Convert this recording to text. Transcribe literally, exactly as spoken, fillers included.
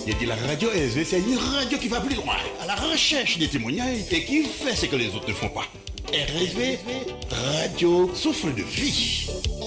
Il dit la radio S V, c'est une radio qui va plus loin, à la recherche des témoignages et qui fait ce que les autres ne font pas. R S V, radio souffle de vie.